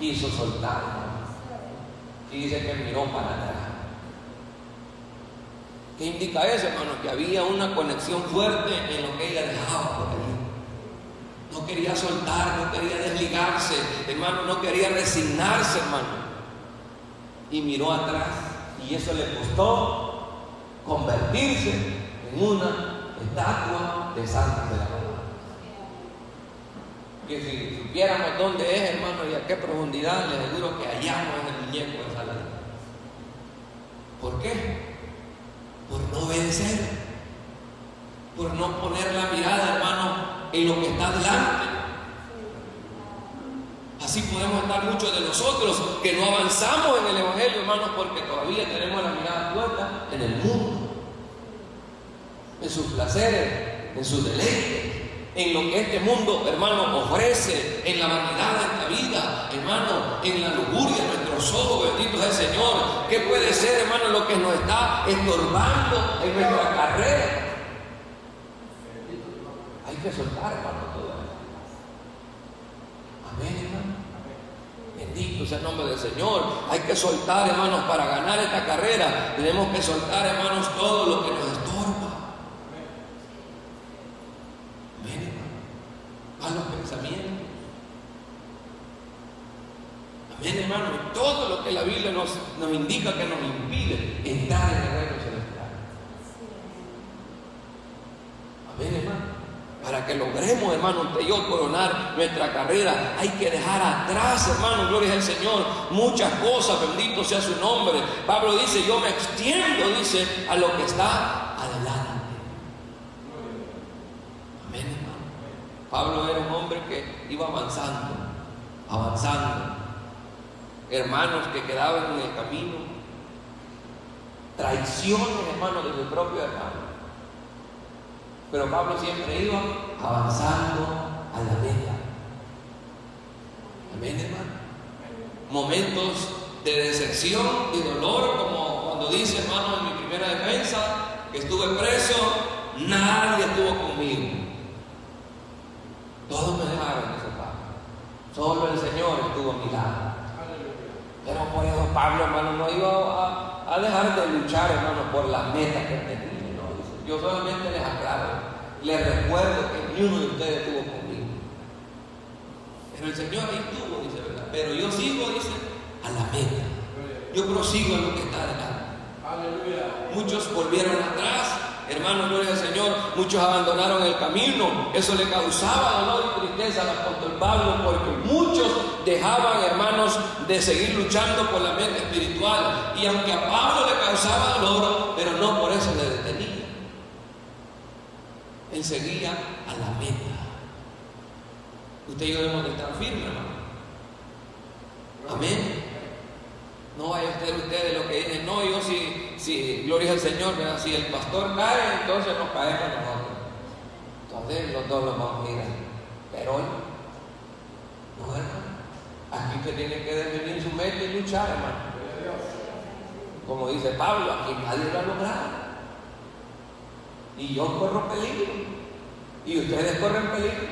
quiso soltar. Y dice que miró para atrás. ¿Qué indica eso, hermano? Que había una conexión fuerte en lo que ella dejaba por ahí. No quería soltar, no quería desligarse, hermano, no quería resignarse, hermano. Y miró atrás, y eso le costó convertirse en una estatua de santos de la palabra. Que si supiéramos dónde es, hermano, y a qué profundidad, les aseguro que hallamos en el muñeco de Saladín. ¿Por qué? Por no obedecer, por no poner la mirada, hermano, en lo que está delante. Así podemos estar muchos de nosotros que no avanzamos en el Evangelio, hermanos, porque todavía tenemos la mirada puesta en el mundo, en sus placeres, en sus deleites, en lo que este mundo, hermano, ofrece, en la vanidad de esta vida, hermano, en la lujuria de nuestros ojos, bendito sea el Señor. ¿Qué puede ser, hermano, lo que nos está estorbando en nuestra carrera? Hay que soltar, hermano, todo eso. Amén, hermano. Bendito sea el nombre del Señor. Hay que soltar, hermanos, para ganar esta carrera. Tenemos que soltar, hermanos, todo lo que nos estorba. Amén, hermano. Malos pensamientos. Amén, hermano. Todo lo que la Biblia nos indica que nos impide entrar en el reino celestial. Amén, hermano. Para que logremos, hermano, usted y yo coronar nuestra carrera, hay que dejar atrás, hermano, gloria al Señor, muchas cosas, bendito sea su nombre. Pablo dice, yo me extiendo, dice, a lo que está adelante. Amén, hermano. Pablo era un hombre que iba avanzando. Hermanos que quedaban en el camino, traiciones, hermano, de su propio hermano. Pero Pablo siempre iba avanzando a la meta. Amén, hermano. Momentos de decepción y dolor, como cuando dice, hermano, en mi primera defensa, que estuve preso, nadie estuvo conmigo. Todos me dejaron de ese Pablo. Solo el Señor estuvo a mi lado. Pero por eso Pablo, hermano, no iba a dejar de luchar, hermano, por la meta que tenía. Yo solamente les aclaro, les recuerdo que ni uno de ustedes estuvo conmigo. Pero el Señor ahí estuvo, dice, ¿verdad? Pero yo sigo, dice, a la meta. Yo prosigo en lo que está adelante. Aleluya. Muchos volvieron atrás, hermanos, gloria al Señor. Muchos abandonaron el camino. Eso le causaba dolor y tristeza al apóstol Pablo, porque muchos dejaban, hermanos, de seguir luchando por la meta espiritual. Y aunque a Pablo le causaba dolor, pero no por eso le detenía. Él seguía a la meta. Usted y yo debemos de estar firmes, hermano. Amén. No vaya a ser usted de lo que dicen, no, yo si gloria al Señor, ¿verdad? Si el pastor cae, entonces nos caemos nosotros. Entonces los dos nos vamos a ir ahí. Pero hoy, no, hermano. Aquí usted tiene que definir su meta y luchar, hermano. Como dice Pablo, aquí nadie lo ha logrado. Y yo corro peligro. Y ustedes corren peligro.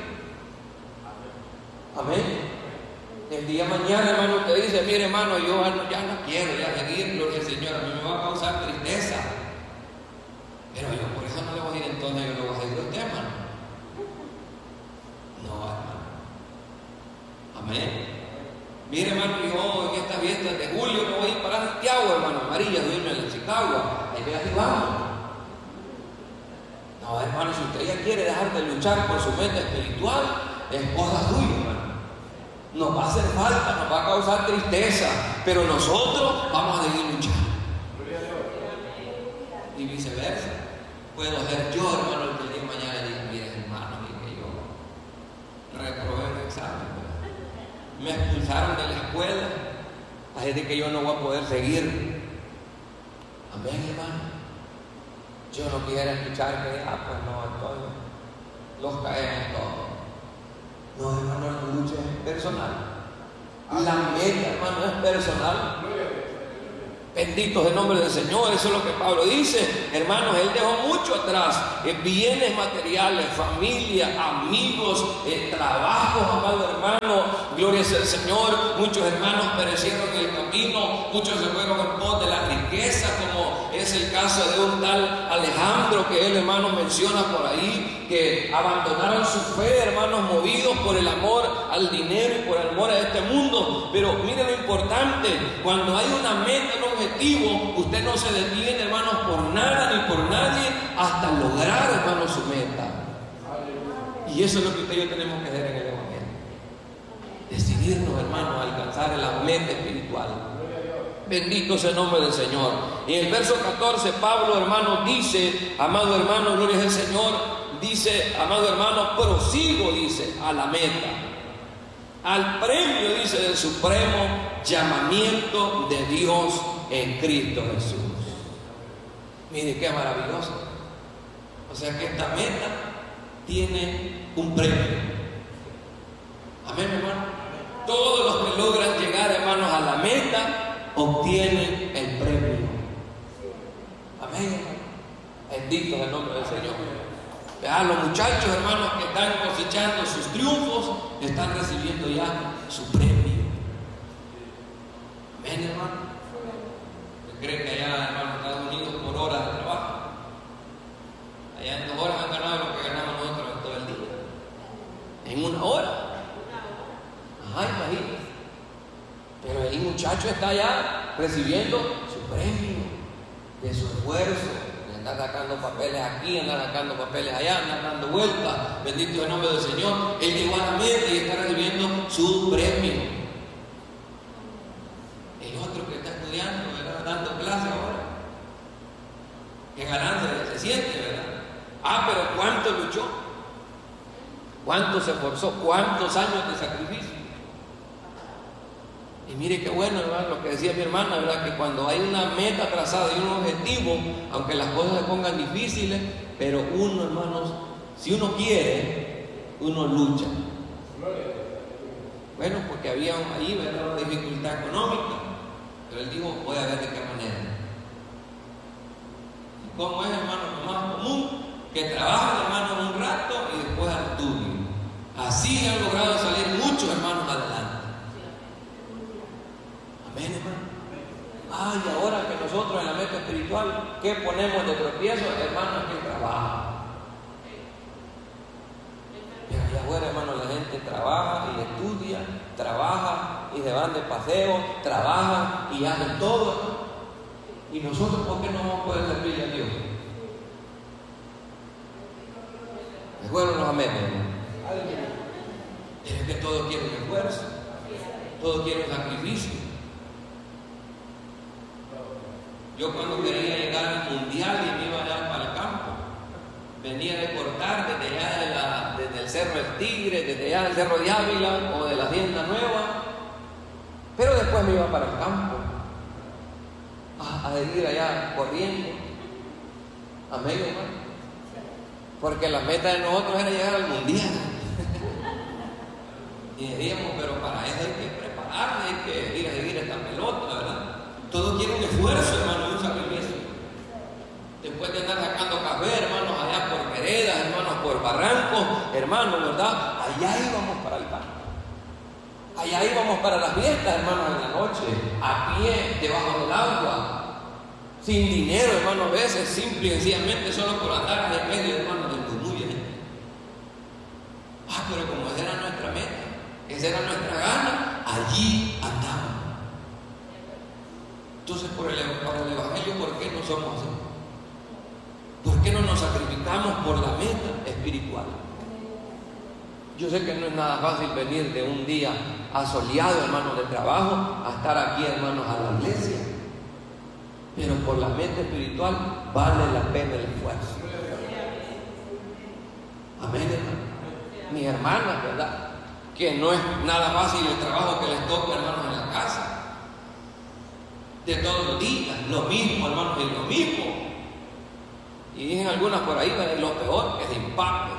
Amén. El día de mañana, hermano, usted dice, mire, hermano, yo ya no quiero ya seguir, gloria al Señor, a mí me va a causar tristeza. Pero yo por eso no le voy a ir, entonces yo le voy a seguir a usted, hermano. No, hermano. Amén. Mire, hermano, yo en estas fiestas de julio me voy a ir para Santiago, hermano, María, irme a la Chicago. Ahí ve así vamos. No, hermano, si usted ya quiere dejar de luchar por su meta espiritual, es cosa suya, hermano. Nos va a hacer falta, nos va a causar tristeza, pero nosotros vamos a seguir luchando. Y viceversa. Puedo ser yo, hermano, el que el día de mañana diga, mire, hermano, que yo reprobé el examen, me expulsaron de la escuela, así de que yo no voy a poder seguir. Amén, hermano. Yo no quiero escuchar que, pues no, entonces los caemos todos. No, hermano, la lucha es personal. La meta, hermano, es personal. Bendito es el nombre del Señor. Eso es lo que Pablo dice. Hermanos, él dejó mucho atrás. Bienes materiales, familia, amigos, trabajos, amado hermano. Gloria Gloria sea al Señor. Muchos hermanos perecieron en el camino, muchos se fueron en pos de la riqueza, como es el caso de un tal Alejandro que él, hermano, menciona por ahí, que abandonaron su fe, hermanos, movidos por el amor al dinero y por el amor a este mundo. Pero mire lo importante, cuando hay una meta, un objetivo, usted no se detiene, hermanos, por nada ni por nadie hasta lograr, hermanos, su meta. Y eso es lo que usted y yo tenemos que hacer en el Evangelio. Decidirnos, hermanos, a alcanzar la meta espiritual. Bendito sea el nombre del Señor. Y en el verso 14, Pablo, hermano, dice, amado hermano, gloria al Señor, dice, amado hermano, prosigo, dice, a la meta, al premio, dice, del supremo llamamiento de Dios en Cristo Jesús. Mire qué maravilloso. O sea que esta meta tiene un premio. Amén, hermano. Todos los que logran llegar, hermanos, a la meta obtienen el premio. Amén, hermano. Bendito es el nombre del Señor. Vean, los muchachos, hermanos, que están cosechando sus triunfos, están recibiendo ya su premio. Amén, hermano. ¿Usted cree que allá, hermano, en Estados Unidos por horas de trabajo? Allá en 2 horas han ganado lo que ganamos nosotros en todo el día. En 1 hora. Ajá, imagínate. Pero el muchacho está allá recibiendo su premio de su esfuerzo. Anda sacando papeles aquí, anda sacando papeles allá, anda dando vueltas. Bendito es el nombre del Señor. Él llegó a la meta y está recibiendo su premio. El otro que está estudiando, ¿verdad?, dando clase ahora. Qué ganancia se siente, ¿verdad? Pero ¿cuánto luchó? ¿Cuánto se esforzó? ¿Cuántos años de sacrificio? Y mire qué bueno, hermano, lo que decía mi hermana, ¿verdad? Que cuando hay una meta trazada y un objetivo, aunque las cosas se pongan difíciles, pero uno, hermanos, si uno quiere, uno lucha. Bueno, porque había ahí, ¿verdad?, una dificultad económica, pero él dijo, voy a ver de qué manera. ¿Y cómo es, hermano, lo más común? Que trabajan, hermanos, un rato y después al estudio. Así han logrado salir muchos hermanos adelante. Amén, hermano. Y ahora que nosotros en la meta espiritual, ¿qué ponemos de tropiezo? Hermanos, que trabaja. Pero allá afuera, hermano, la gente trabaja y estudia, trabaja y se van de paseo, trabajan y hacen todo. ¿Y nosotros por qué no vamos a poder servirle a Dios? Es bueno, los amén, hermano. Pero es que todo quiere un esfuerzo, todo quiere un sacrificio. Yo cuando quería llegar al mundial y me iba allá para el campo, venía de cortar desde allá desde el Cerro del Tigre, desde allá del Cerro de Ávila o de la Hacienda Nueva, pero después me iba para el campo a ir allá corriendo. Amén, hermano. Porque la meta de nosotros era llegar al mundial. Y decíamos, pero para eso hay que prepararse, hay que ir a seguir esta pelota, ¿verdad? Todo quiere un esfuerzo, hermano, y un sacrificio. Después de andar sacando café, hermanos, allá por veredas, hermanos, por barrancos, hermanos, ¿verdad? Allá íbamos para el campo. Allá íbamos para las fiestas, hermanos, en la noche, a pie, debajo del agua, sin dinero, hermanos, a veces, simple y sencillamente, solo por andar en medio, hermanos, del murmullo. Pero como esa era nuestra meta, esa era nuestra gana, allí andábamos. Entonces, para el Evangelio, ¿por qué no somos así? ¿Por qué no nos sacrificamos por la meta espiritual? Yo sé que no es nada fácil venir de un día asoleado, hermanos, de trabajo, a estar aquí, hermanos, a la iglesia. Pero por la meta espiritual vale la pena el esfuerzo. Amén, hermano. Mis hermanas, ¿verdad? Que no es nada fácil el trabajo que les toca, hermanos, en la casa. De todos los días, lo mismo, hermanos, es lo mismo. Y dicen algunas por ahí, pero es lo peor, que se impacten.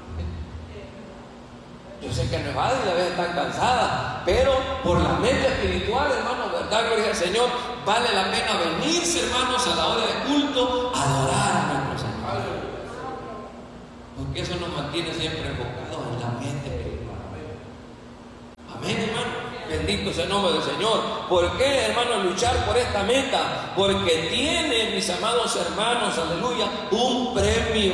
Yo sé que no es fácil, a veces están cansadas, pero por la meta espiritual, hermanos, ¿verdad? Gloria al Señor, vale la pena venirse, hermanos, a la hora de culto, a adorar a nuestro Señor. Porque eso nos mantiene siempre enfocados en la mente espiritual. Amén, hermanos. Bendito sea el nombre del Señor. ¿Por qué, hermano, luchar por esta meta? Porque tiene, mis amados hermanos, aleluya, un premio.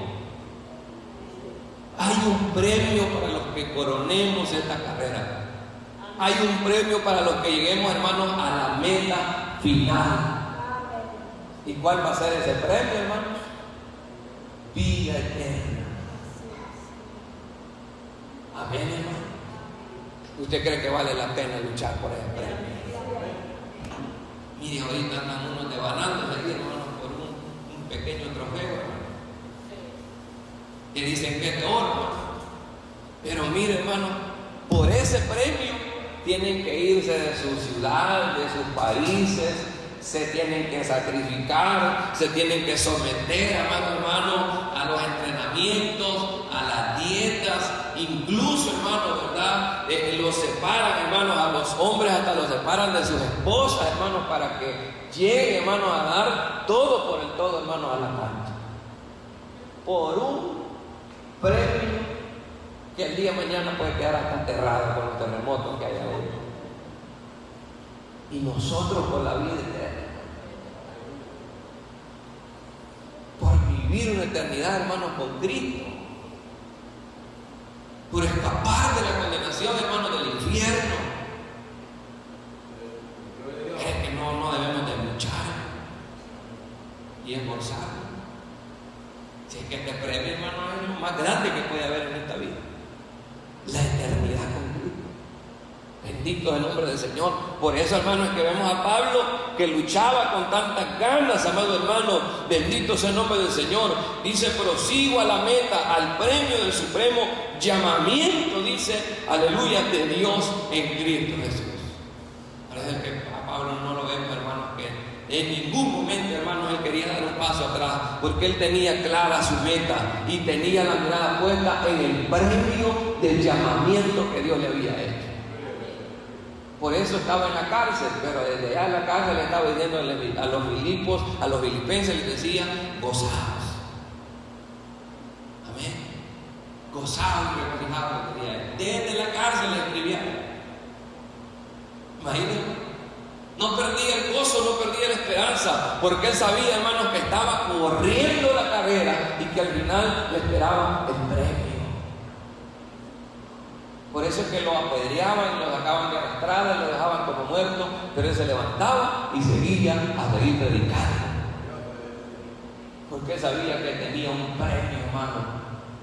Hay un premio para los que coronemos esta carrera. Hay un premio para los que lleguemos, hermanos, a la meta final. ¿Y cuál va a ser ese premio, hermanos? Vida eterna. Amén, hermano. ¿Usted cree que vale la pena luchar por ese premio? Mire, ahorita andan unos devanándose ahí, hermano, por un pequeño trofeo, hermano. Y dicen que es de oro, hermano. Pero mire, hermano, por ese premio tienen que irse de su ciudad, de sus países, se tienen que sacrificar, se tienen que someter, amado hermano, a los entrenamientos, a las dietas, incluso, hermano, ¿verdad? Los separan, hermanos, a los hombres hasta los separan de sus esposas, hermanos, para que lleguen, hermanos, a dar todo por el todo, hermanos, a la cancha. Por un premio que el día de mañana puede quedar hasta enterrado con los terremotos que hay ahí. Y nosotros por la vida eterna, por vivir una eternidad, hermanos, con Cristo, por escapar de la condenación, hermanos, del infierno. Es que no debemos de luchar y esforzarnos. Si es que este premio, hermano, es lo más grande que puede haber en esta vida, la eternidad con Cristo. Bendito es el nombre del Señor. Por eso, hermanos, es que vemos a Pablo que luchaba con tantas ganas, amado hermano. Bendito sea el nombre del Señor. Dice: prosigo a la meta, al premio del supremo llamamiento, dice, aleluya, de Dios en Cristo Jesús. Parece que a Pablo no lo vemos, hermanos, que en ningún momento, hermanos, él quería dar un paso atrás, porque él tenía clara su meta y tenía la mirada puesta en el premio del llamamiento que Dios le había hecho. Por eso estaba en la cárcel, pero desde allá en la cárcel le estaba diciendo a los filipenses, les decía: gozaos. Amén. Gozaos y regocijaos, decía él. Desde la cárcel le escribía. Imagínense. No perdía el gozo, no perdía la esperanza, porque él sabía, hermanos, que estaba corriendo la carrera y que al final le esperaba el premio. Por eso es que lo apedreaban y lo sacaban de arrastrada y lo dejaban como muerto, pero él se levantaba y seguía a seguir predicando, porque él sabía que tenía un premio, hermano.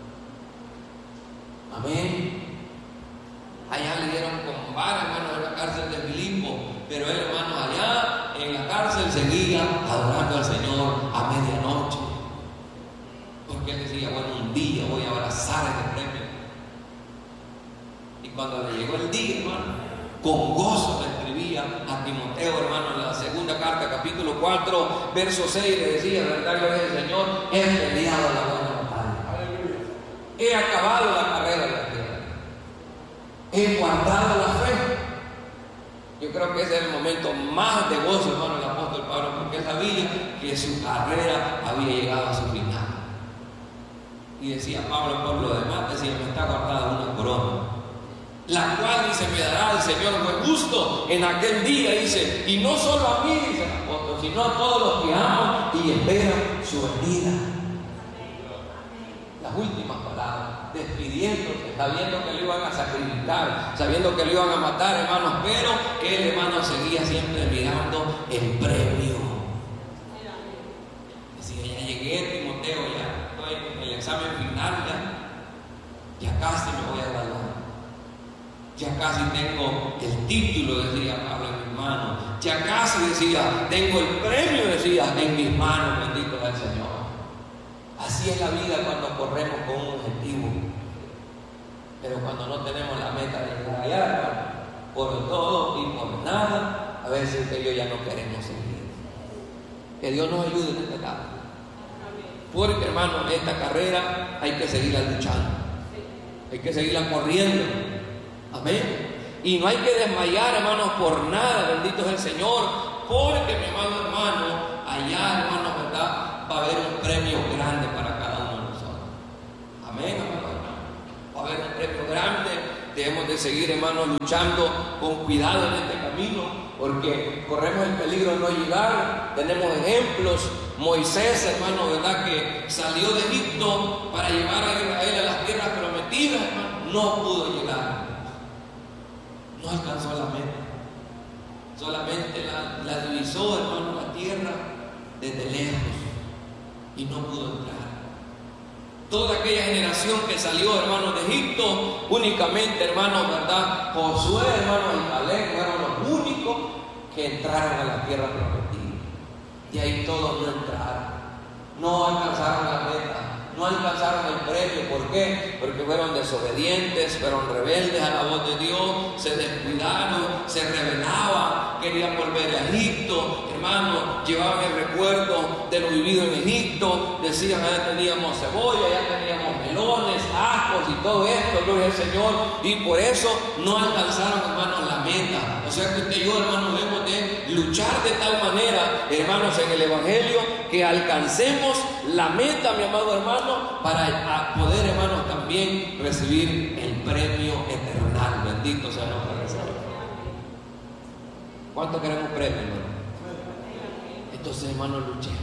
Amén. Allá le dieron con vara, hermano, en la cárcel de Filipo, pero él, hermano, allá en la cárcel seguía adorando al Señor a medianoche, porque él decía: bueno, un día voy a abrazar este premio. Y cuando le llegó el día, hermano, con gozo le escribía a Timoteo, hermano, en la segunda carta, capítulo 4, verso 6, le decía: verdad, gloria al Señor, he peleado la buena batalla, he acabado la carrera de la tierra, he guardado la fe. Yo creo que ese es el momento más de gozo, hermano, del apóstol Pablo, porque él sabía que su carrera había llegado a su final. Y decía Pablo, por lo demás, decía: me está guardada una corona, la cual, dice, me dará el Señor buen gusto en aquel día, dice, y no solo a mí, dice el apóstol, sino a todos los que aman y esperan su venida. Las últimas palabras, despidiéndose, sabiendo que lo iban a sacrificar, sabiendo que lo iban a matar, hermanos, pero que el hermano seguía siempre mirando el premio. Decía: ya llegué, Timoteo, ya estoy en el examen final, ya casi me voy a graduar, ya casi tengo el título, decía Pablo, en mis manos, ya casi, decía, tengo el premio, decía, en mis manos, bendito sea el Señor. Así es la vida cuando corremos con un objetivo, pero cuando no tenemos la meta de llegar allá, hermano, por todo y por nada, a veces que Dios ya no queremos seguir. Que Dios nos ayude en este caso, porque, hermano, esta carrera hay que seguirla luchando, hay que seguirla corriendo. Amén. Y no hay que desmayar, hermanos, por nada, bendito es el Señor, porque, mi amado hermano, allá, hermanos, ¿verdad?, va a haber un premio grande para cada uno de nosotros. Amén, amado hermano. Va a haber un premio grande debemos de seguir, hermanos, luchando con cuidado en este camino, porque corremos el peligro de no llegar. Tenemos ejemplos. Moisés, hermano, ¿verdad?, que salió de Egipto para llevar a Israel a las tierras prometidas, hermano, no pudo llegar, no alcanzó la meta, solamente la divisó, hermano, la tierra desde lejos y no pudo entrar. Toda aquella generación que salió, hermanos, de Egipto, únicamente, hermanos, ¿verdad?, Josué, hermanos, y Caleb fueron los únicos que entraron a la tierra prometida. Y ahí todos no entraron, no alcanzaron la meta, no alcanzaron el premio. ¿Por qué? Porque fueron desobedientes, fueron rebeldes a la voz de Dios, se descuidaron, se rebelaban, querían volver a Egipto, hermanos, llevaban el recuerdo de lo vivido en Egipto, decían, ya teníamos cebolla, ya teníamos melones, ajos y todo esto, gloria al Señor, y por eso no alcanzaron, hermanos, la meta. O sea que usted y yo, hermanos, debemos de luchar de tal manera, hermanos, en el Evangelio, que alcancemos la meta, mi amado hermano, para poder, hermanos, también recibir el premio eterno. Bendito sea el nombre del Señor. ¿Cuánto queremos premio, hermano? Entonces, hermanos, luchemos.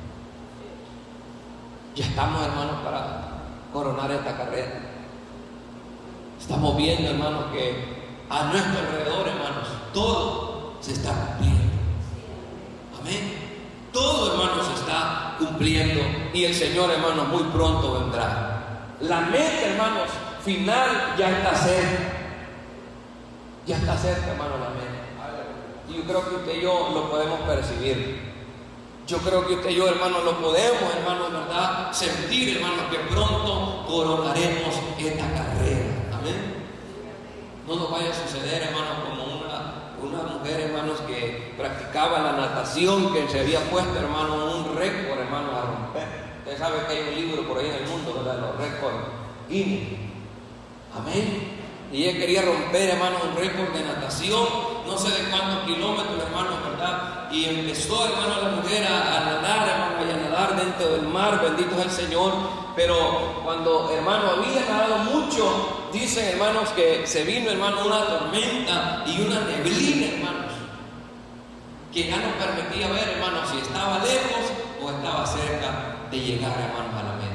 Ya estamos, hermanos, para coronar esta carrera. Estamos viendo, hermanos, que a nuestro alrededor, hermanos, todo se está cumpliendo. Amén. Todo, hermanos, se está cumpliendo y el Señor, hermanos, muy pronto vendrá. La meta, hermanos, final ya está cerca. Ya está cerca, hermanos, la meta. Y yo creo que usted y yo lo podemos percibir. Yo creo que usted y yo, hermanos, lo podemos, hermanos, ¿verdad?, sentir, hermanos, que pronto coronaremos esta carrera. Amén. No nos vaya a suceder, hermanos, como una mujer, hermanos, que practicaba la natación, que se había puesto, hermanos, un récord, hermanos, a romper. Usted sabe que hay un libro por ahí en el mundo, ¿verdad?, los récords Guinness. Amén. Y ella quería romper, hermanos, un récord de natación, no sé de cuántos kilómetros, hermanos, ¿verdad? Y empezó, hermanos, la mujer a nadar, hermanos, y a nadar dentro del mar, bendito es el Señor. Pero cuando, hermanos, había nadado mucho, dicen, hermanos, que se vino, hermanos, una tormenta y una neblina, hermanos, que ya no permitía ver, hermanos, si estaba lejos o estaba cerca de llegar, hermanos, a la meta.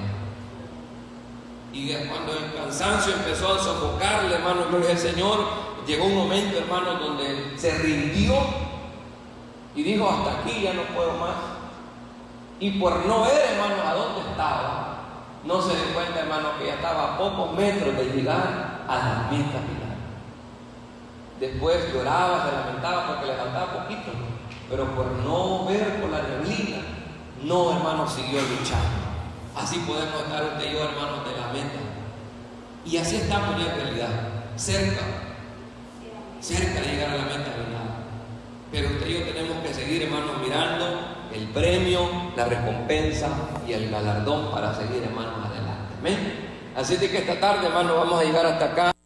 Y cuando el cansancio empezó a sofocarle, hermanos, gloria al Señor, llegó un momento, hermanos, donde se rindió y dijo, hasta aquí ya no puedo más. Y por no ver, hermanos, a dónde estaba, no se dio cuenta, hermanos, que ya estaba a pocos metros de llegar a la meta final. Después lloraba, se lamentaba porque le faltaba poquito, pero por no ver por la neblina, no, hermanos, siguió luchando. Así podemos estar usted y yo, hermanos, de la meta. Y así estamos ya en realidad, cerca de llegar a la meta final. Pero usted y yo tenemos que seguir, hermanos, mirando el premio, la recompensa y el galardón para seguir, hermanos, adelante. Amén. Así de que esta tarde, hermanos, vamos a llegar hasta acá.